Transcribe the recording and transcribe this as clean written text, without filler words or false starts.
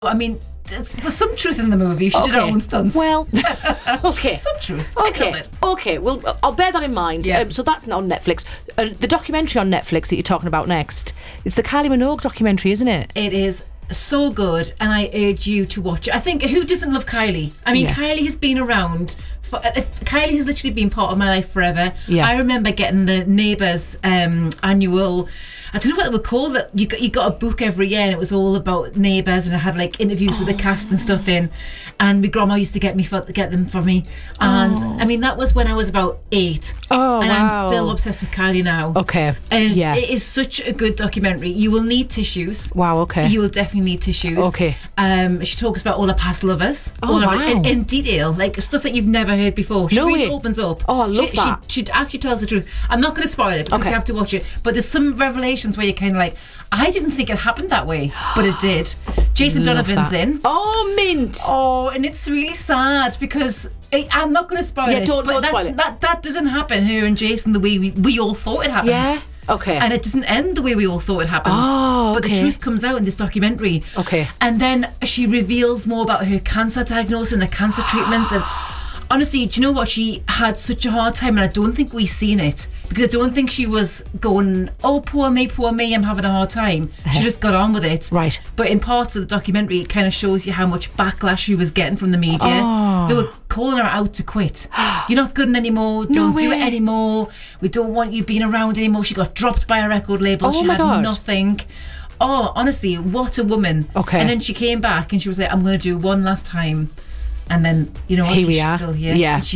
I mean, there's some truth in the movie. She did her own stunts. Well, okay. Some truth. Okay. Well, I'll bear that in mind. Yeah. So that's not on Netflix. The documentary on Netflix that you're talking about next, it's the Kylie Minogue documentary, isn't it? It is so good, and I urge you to watch it. I think, who doesn't love Kylie? I mean, Kylie has been around Kylie has literally been part of my life forever. I remember getting the Neighbours annual, I don't know what they were called, that you got a book every year, and it was all about Neighbours, and I had like interviews with the cast and stuff in, and my grandma used to get them for me, and I mean, that was when I was about 8. I'm still obsessed with Kylie now. And it is such a good documentary. You will need tissues. You will definitely need tissues. She talks about all her past lovers, in detail, like stuff that you've never heard before. She really opens up. I love that. She actually tells the truth. I'm not going to spoil it because you have to watch it, but there's some revelations where you're kind of like, I didn't think it happened that way, but it did. Jason Donovan's in. Oh, mint. Oh, and it's really sad because I'm not going to spoil it. Don't spoil it. That doesn't happen, her and Jason, the way we all thought it happened. And it doesn't end the way we all thought it happened. But the truth comes out in this documentary. And then she reveals more about her cancer diagnosis and the cancer treatments, and honestly, do you know what? She had such a hard time, and I don't think we've seen it, because I don't think she was going, oh, poor me, I'm having a hard time. She just got on with it. But in parts of the documentary, it kind of shows you how much backlash she was getting from the media. They were calling her out to quit. You're not good anymore. Don't do it anymore. We don't want you being around anymore. She got dropped by a record label. She had nothing. Oh, honestly, what a woman. And then she came back and she was like, I'm going to do one last time. And then, you know what, she's still here.